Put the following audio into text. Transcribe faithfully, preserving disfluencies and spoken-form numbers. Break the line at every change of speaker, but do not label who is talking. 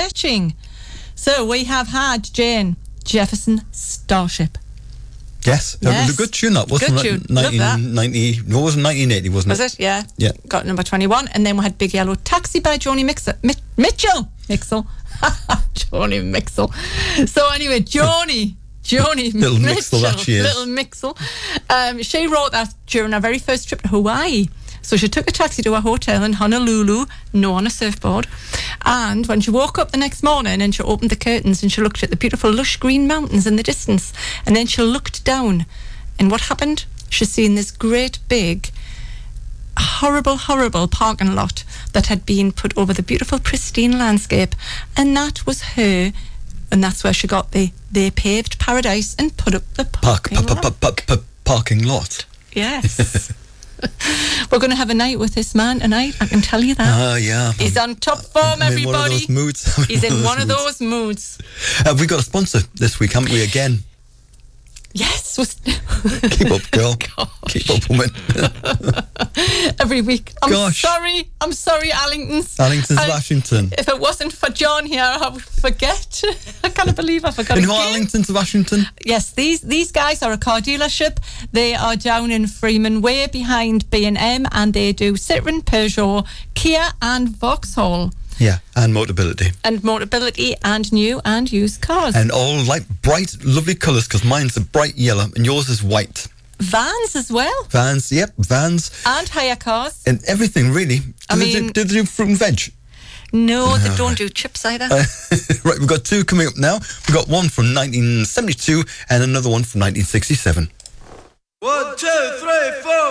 searching. So we have had, Jane, Jefferson Starship.
Yes, that
yes.
was a good tune, that wasn't
good
it?
Tune. nineteen ninety,
no, it wasn't nineteen eighty, wasn't
was
it?
Was it? Yeah.
Yeah.
Got number twenty-one. And then we had Big Yellow Taxi by Joni Mixer, Mi- Mitchell. Mixel. Joni Mixel. So anyway, Joni. Joni
Little
Mitchell.
Mixel that she is.
Little Mixel. Um, she wrote that during her very first trip to Hawaii. So she took a taxi to a hotel in Honolulu, no on a surfboard. And when she woke up the next morning and she opened the curtains and she looked at the beautiful lush green mountains in the distance, and then she looked down, and what happened? She's seen this great big, horrible, horrible parking lot that had been put over the beautiful pristine landscape, and that was her, and that's where she got the they paved paradise and put up the parking
Park,
lot.
pa- pa- pa- pa- parking lot.
Yes. We're going to have a night with this man tonight, I can tell you that.
Ah, uh, yeah.
He's on top form,
I'm in
everybody.
one of those moods.
He's in one of
moods.
those moods.
Uh, we got a sponsor this week, haven't we, again?
Yes.
Keep up, girl.
Gosh.
Keep up, woman.
Every week. I'm
Gosh.
sorry. I'm sorry, Allingtons.
Allingtons,
I-
Washington.
If it wasn't for John here, I would forget. I can't believe I forgot
In
again.
Arlington, Washington?
Yes, these these guys are a car dealership. They are down in Freeman Way behind B and M, and they do Citroen, Peugeot, Kia and Vauxhall.
Yeah, and Motability.
And Motability and new and used cars.
And all like bright, lovely colours, because mine's a bright yellow and yours is white.
Vans as well.
Vans, yep, vans.
And hire cars.
And everything, really. Do
I
they,
mean-
do, do they do fruit and veg?
No, they don't do chips either.
Uh, right, we've got two coming up now. We've got one from nineteen seventy-two and another one from nineteen sixty-seven.
One, two, three, four.